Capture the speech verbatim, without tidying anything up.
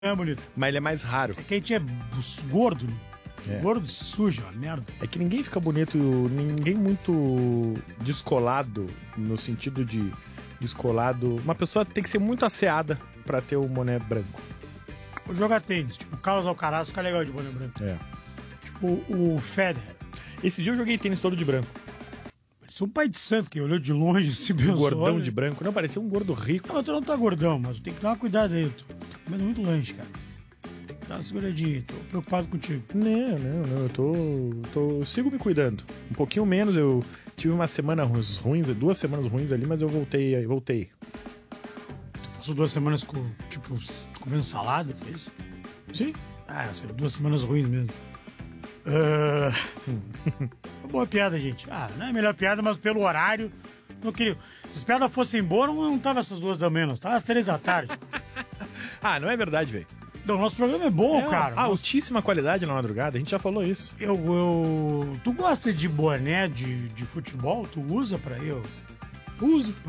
é bonito. Mas ele é mais raro. É que a gente é gordo, né? É. Gordo sujo, uma merda. É que ninguém fica bonito, ninguém muito descolado, no sentido de descolado. Uma pessoa tem que ser muito asseada pra ter o boné branco. Vou jogar tênis, tipo, o Carlos Alcaraz fica legal de boné branco. É. Tipo, o Federer. Esse dia eu joguei tênis todo de branco. Parecia um pai de santo que olhou de longe, se Um pensou. gordão olha. de branco. Não, parecia um gordo rico. Não, tu não tá gordão, mas tem que dar uma cuidada aí. Eu tô, tô comendo muito lanche, cara. Tem que dar uma seguradinha, tô preocupado contigo. Não, não, não. Eu tô, tô. Eu sigo me cuidando. Um pouquinho menos, eu tive uma semana ruins, duas semanas ruins ali, mas eu voltei. Voltei. Tu passou duas semanas com, tipo, comendo salada, foi isso? Sim. Ah, seriam duas semanas ruins mesmo. Uh... Uma boa piada, gente. Ah, não é a melhor piada, mas pelo horário, não queria. Se as piadas fossem boas, não, não tava essas duas da manhã, tava às três da tarde. Ah, não é verdade, velho. Então, nosso programa é bom, É, cara. Nosso... altíssima qualidade na madrugada, a gente já falou isso. Eu, eu... Tu gosta de boné de, de futebol? Tu usa pra eu? Uso.